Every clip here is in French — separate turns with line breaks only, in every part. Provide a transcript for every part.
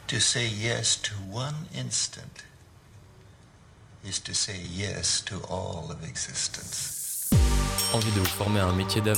To say yes to one instant is to say yes to all of existence.
Envie de vous former à un métier d'avenir ?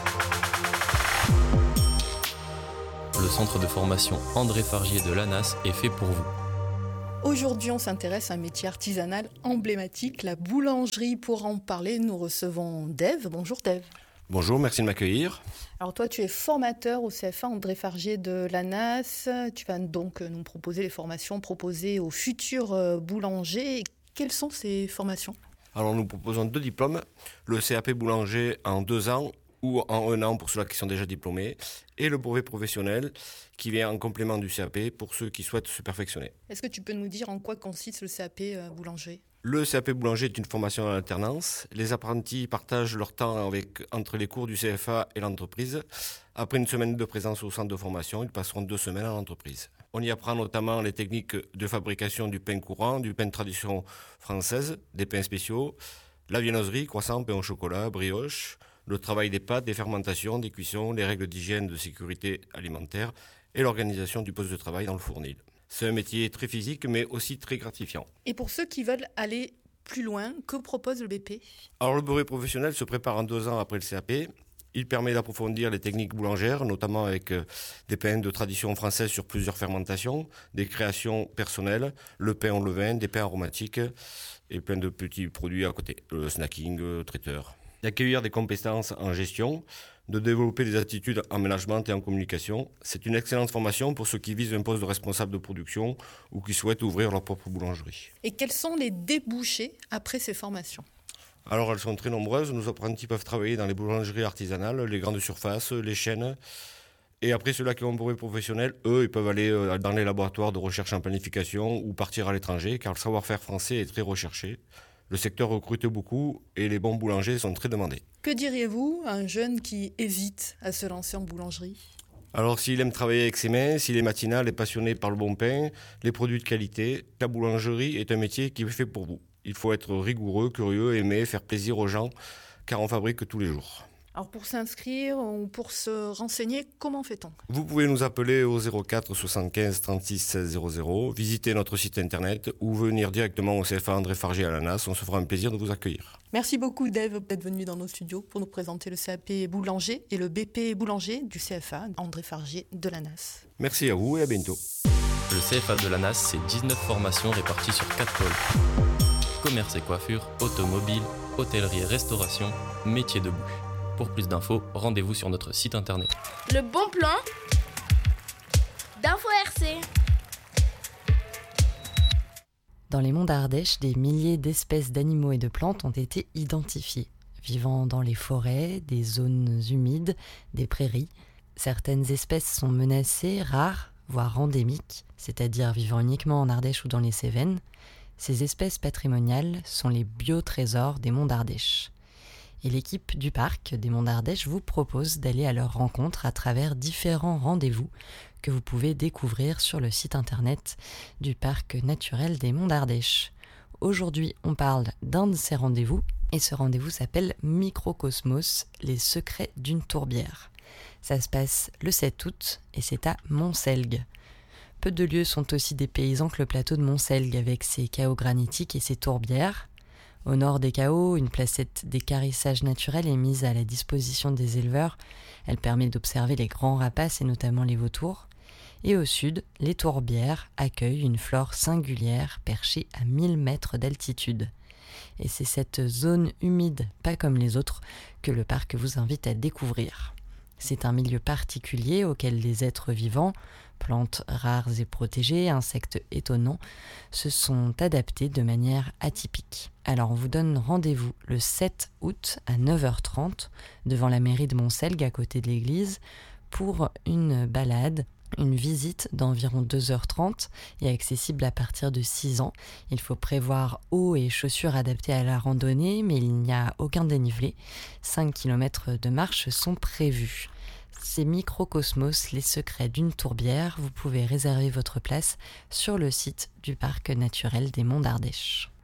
Le centre de formation André Fargier de l'ANAS est fait pour vous.
Aujourd'hui, on s'intéresse à un métier artisanal emblématique, la boulangerie. Pour en parler, nous recevons Dave. Bonjour Dave.
Bonjour, merci de m'accueillir.
Alors toi, tu es formateur au CFA André Fargier de l'ANAS. Tu vas donc nous proposer les formations proposées aux futurs boulangers. Quelles sont ces formations ?
Alors nous proposons 2 diplômes, le CAP boulanger en 2 ans ou en 1 an pour ceux qui sont déjà diplômés, et le brevet professionnel qui vient en complément du CAP pour ceux qui souhaitent se perfectionner.
Est-ce que tu peux nous dire en quoi consiste le CAP boulanger ?
Le CAP boulanger est une formation en alternance. Les apprentis partagent leur temps entre les cours du CFA et l'entreprise. Après une semaine de présence au centre de formation, ils passeront 2 semaines en entreprise. On y apprend notamment les techniques de fabrication du pain courant, du pain de tradition française, des pains spéciaux, la viennoiserie, croissant, pain au chocolat, brioche, le travail des pâtes, des fermentations, des cuissons, les règles d'hygiène, de sécurité alimentaire et l'organisation du poste de travail dans le fournil. C'est un métier très physique mais aussi très gratifiant.
Et pour ceux qui veulent aller plus loin, que propose le BP ?
Alors le brevet professionnel se prépare en 2 ans après le CAP. Il permet d'approfondir les techniques boulangères, notamment avec des pains de tradition française sur plusieurs fermentations, des créations personnelles, le pain au levain, des pains aromatiques et plein de petits produits à côté, le snacking, traiteur. D'accueillir des compétences en gestion, de développer des attitudes en management et en communication. C'est une excellente formation pour ceux qui visent un poste de responsable de production ou qui souhaitent ouvrir leur propre boulangerie.
Et quels sont les débouchés après ces formations ?
Alors elles sont très nombreuses. Nos apprentis peuvent travailler dans les boulangeries artisanales, les grandes surfaces, les chaînes. Et après, ceux-là qui ont un brevet professionnel, eux, ils peuvent aller dans les laboratoires de recherche en planification ou partir à l'étranger, car le savoir-faire français est très recherché. Le secteur recrute beaucoup et les bons boulangers sont très demandés.
Que diriez-vous à un jeune qui hésite à se lancer en boulangerie ?
Alors s'il aime travailler avec ses mains, s'il est matinal et passionné par le bon pain, les produits de qualité, la boulangerie est un métier qui est fait pour vous. Il faut être rigoureux, curieux, aimer, faire plaisir aux gens, car on fabrique tous les jours.
Alors pour s'inscrire ou pour se renseigner, comment fait-on ?
Vous pouvez nous appeler au 04 75 36 16 00, visiter notre site internet ou venir directement au CFA André Fargier à l'ANAS. On se fera un plaisir de vous accueillir.
Merci beaucoup Dave d'être venu dans nos studios pour nous présenter le CAP boulanger et le BP boulanger du CFA André Fargier de l'ANAS.
Merci à vous et à bientôt.
Le CFA de l'ANAS, c'est 19 formations réparties sur 4 pôles. Commerce et coiffure, automobile, hôtellerie et restauration, métier de bouche. Pour plus d'infos, rendez-vous sur notre site internet.
Le bon plan d'Info RC.
Dans les monts d'Ardèche, des milliers d'espèces d'animaux et de plantes ont été identifiées, vivant dans les forêts, des zones humides, des prairies. Certaines espèces sont menacées, rares, voire endémiques, c'est-à-dire vivant uniquement en Ardèche ou dans les Cévennes. Ces espèces patrimoniales sont les biotrésors des monts d'Ardèche. Et l'équipe du parc des Monts d'Ardèche vous propose d'aller à leur rencontre à travers différents rendez-vous que vous pouvez découvrir sur le site internet du parc naturel des Monts d'Ardèche. Aujourd'hui, on parle d'un de ces rendez-vous et ce rendez-vous s'appelle Microcosmos, les secrets d'une tourbière. Ça se passe le 7 août et c'est à Montselgue. Peu de lieux sont aussi des paysans que le plateau de Montselgue avec ses cahots granitiques et ses tourbières. Au nord des cahots, une placette d'équarrissage naturel est mise à la disposition des éleveurs. Elle permet d'observer les grands rapaces et notamment les vautours. Et au sud, les tourbières accueillent une flore singulière perchée à 1000 mètres d'altitude. Et c'est cette zone humide, pas comme les autres, que le parc vous invite à découvrir. C'est un milieu particulier auquel les êtres vivants, plantes rares et protégées, insectes étonnants, se sont adaptés de manière atypique. Alors on vous donne rendez-vous le 7 août à 9h30 devant la mairie de Montselgue à côté de l'église pour une balade, une visite d'environ 2h30 et accessible à partir de 6 ans. Il faut prévoir eau et chaussures adaptées à la randonnée, mais il n'y a aucun dénivelé. 5 km de marche sont prévus. C'est Microcosmos, les secrets d'une tourbière. Vous pouvez réserver votre place sur le site du parc naturel des Monts d'Ardèche.